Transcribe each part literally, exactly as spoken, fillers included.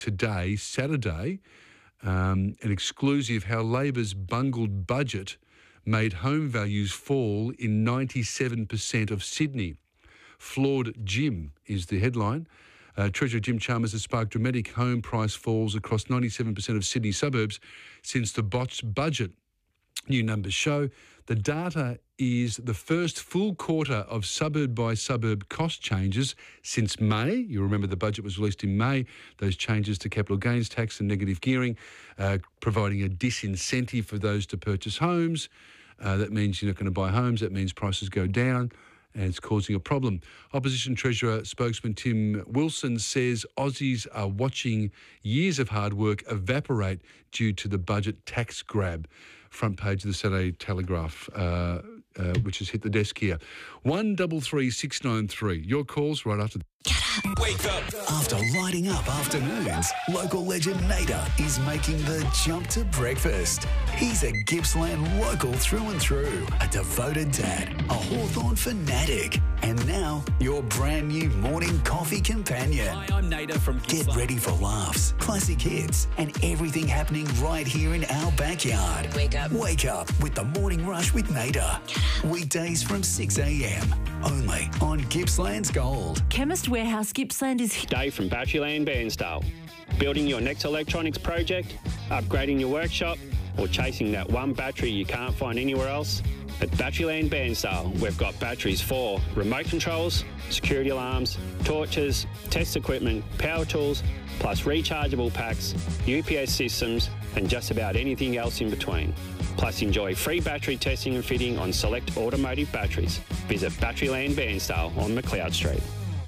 today, Saturday, um, an exclusive how Labor's bungled budget made home values fall in ninety-seven percent of Sydney. Flawed Jim is the headline. Uh, Treasurer Jim Chalmers has sparked dramatic home price falls across ninety-seven percent of Sydney suburbs since the botched budget. New numbers show the data is the first full quarter of suburb-by-suburb cost changes since May. You remember the budget was released in May. Those changes to capital gains tax and negative gearing, uh, providing a disincentive for those to purchase homes. Uh, that means you're not going to buy homes. That means prices go down, and it's causing a problem. Opposition Treasurer spokesman Tim Wilson says Aussies are watching years of hard work evaporate due to the budget tax grab. Front page of the Saturday Telegraph, uh, uh, which has hit the desk here. one double three six nine three. Your calls right after. Wake up. After lighting up afternoons, local legend Nader is making the jump to breakfast. He's a Gippsland local through and through, a devoted dad, a Hawthorn fanatic, and now your brand new morning coffee companion. Hi, I'm Nader from Gippsland. Get ready for laughs, classic hits, and everything happening right here in our backyard. Wake up. Wake up with the Morning Rush with Nader. Weekdays from six a.m. only on Gippsland's Gold. Chemist Warehouse Gippsland is... Dave from Batteryland Bairnsdale. Building your next electronics project, upgrading your workshop, or chasing that one battery you can't find anywhere else? At Batteryland Bairnsdale, we've got batteries for remote controls, security alarms, torches, test equipment, power tools, plus rechargeable packs, U P S systems, and just about anything else in between. Plus enjoy free battery testing and fitting on select automotive batteries. Visit Batteryland Bairnsdale on McLeod Street.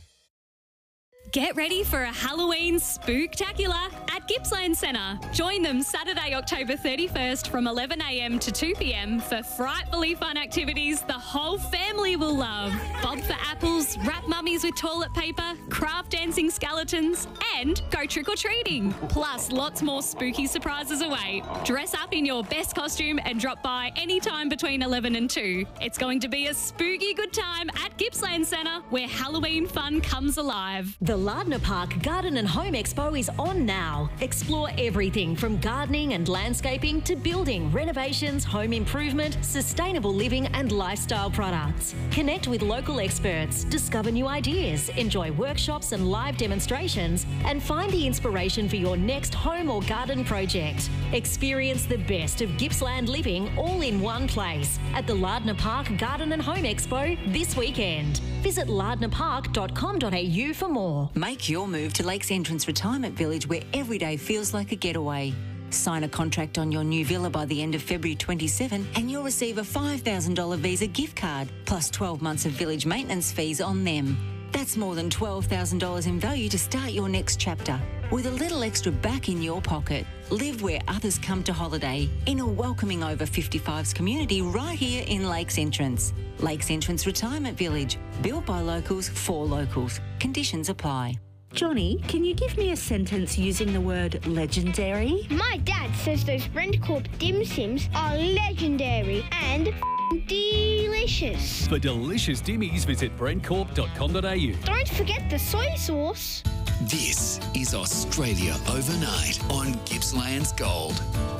Get ready for a Halloween spooktacular at Gippsland Centre. Join them Saturday, October thirty-first from eleven a.m. to two p.m. for frightfully fun activities the whole family will love. Bob for apples, wrap mummies with toilet paper, craft dancing skeletons, and go trick-or-treating. Plus, lots more spooky surprises await. Dress up in your best costume and drop by anytime between eleven and two. It's going to be a spooky good time at Gippsland Centre, where Halloween fun comes alive. The Lardner Park Garden and Home Expo is on now. Explore everything from gardening and landscaping to building, renovations, home improvement, sustainable living and lifestyle products. Connect with local experts, discover new ideas, enjoy workshops and live demonstrations, and find the inspiration for your next home or garden project. Experience the best of Gippsland living all in one place at the Lardner Park Garden and Home Expo this weekend. Visit lardner park dot com dot a u for more. Make your move to Lakes Entrance Retirement Village, where every day feels like a getaway. Sign a contract on your new villa by the end of February twenty-seventh and you'll receive a five thousand dollars Visa gift card plus twelve months of village maintenance fees on them. That's more than twelve thousand dollars in value to start your next chapter. With a little extra back in your pocket, live where others come to holiday in a welcoming over fifty-fives community right here in Lakes Entrance. Lakes Entrance Retirement Village, built by locals for locals. Conditions apply. Johnny, can you give me a sentence using the word legendary? My dad says those Brentcorp dim sims are legendary and delicious. For delicious dimmies, visit brentcorp dot com dot a u. Don't forget the soy sauce. This is Australia Overnight on Gippsland's Gold.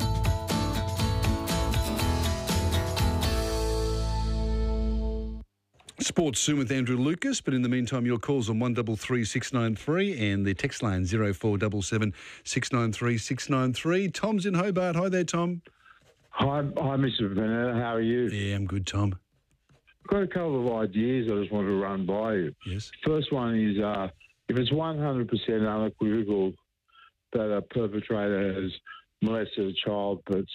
Sports soon with Andrew Lucas, but in the meantime, your calls on one double three six nine three and the text line zero four seven seven six nine three six nine three. Tom's in Hobart. Hi there, Tom. Hi, hi, Mister Bennett. How are you? Yeah, I'm good, Tom. I've got a couple of ideas I just want to run by you. Yes. First one is uh, if it's one hundred percent unequivocal that a perpetrator has molested a child that's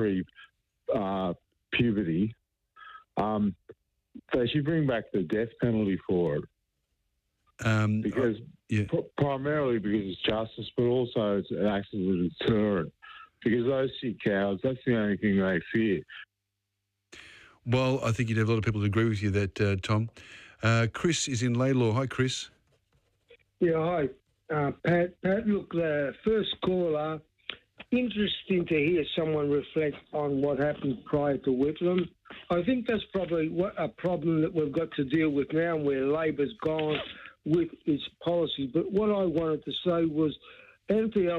pre-puberty, uh, um, they should bring back the death penalty for it. Um, because uh, yeah. pr- primarily because it's justice, but also it's, it acts as a deterrent. Because those sick cowards, that's the only thing they fear. Well, I think you'd have a lot of people that agree with you that, uh, Tom. Uh, Chris is in Laylaw. Hi, Chris. Yeah, hi. Uh, Pat, Pat, look, the first caller, interesting to hear someone reflect on what happened prior to Whitlam. I think that's probably what, a problem that we've got to deal with now, where Labor's gone with its policy. But what I wanted to say was Anything else?